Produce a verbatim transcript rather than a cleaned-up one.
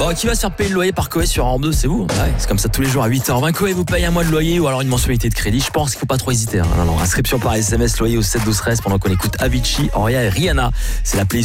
Oh, qui va se faire payer le loyer par Coé sur Europe deux, c'est vous? Ouais, c'est comme ça tous les jours à huit heures vingt. Coé vous paye un mois de loyer ou alors une mensualité de crédit. Je pense qu'il faut pas trop hésiter. Hein. Non, non. Inscription par S M S loyer au sept douze treize pendant qu'on écoute Avicii, Oria et Rihanna. C'est la playlist